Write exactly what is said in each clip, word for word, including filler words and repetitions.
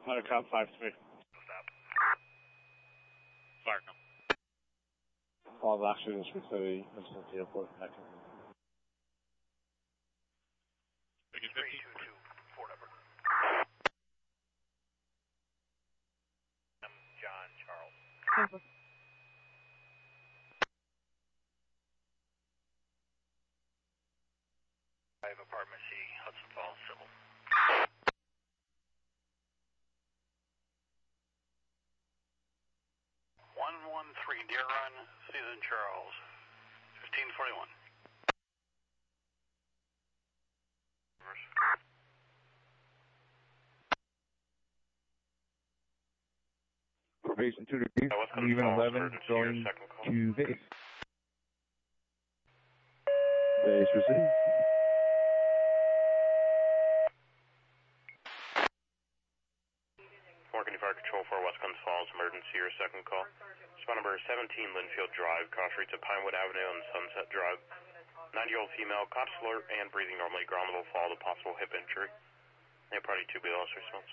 Hunter Cop five three. Stop. Fire come. All the action is for the Cincinnati Airport connecting. Begin three fifty. two two, Fort Edward. I'm John Charles. Five Apartment C, Hudson Falls, Civil. one one three, Deer Run, Susan Charles, fifteen forty-one. Probation two degrees, leaving eleven, going to base. Base received. Morgan Fire Control for West Guns Falls, emergency or second call. Spot number seventeen, Linfield Drive, cross streets of Pinewood Avenue and Sunset Drive. ninety-year-old female, cops alert and breathing normally, ground level fall to possible hip injury. Yeah, party two B L S response.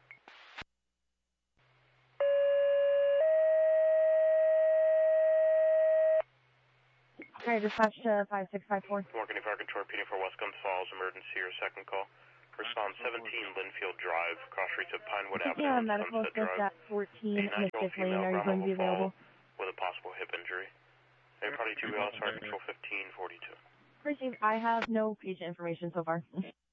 Hi, dispatch to five six five four. Morgan Fire Control repeating for West Guns Falls, emergency or second call. Response seventeen, Linfield Drive, cross streets of Pinewood Avenue Yeah, and medical Sunset assist Drive. at fourteen, A Miss ninety-year-old Lane, female, are you ground going to be level fall available? with a possible hip injury. Yeah, party two B L S Fire Control fifteen forty-two. Received, I have no patient information so far.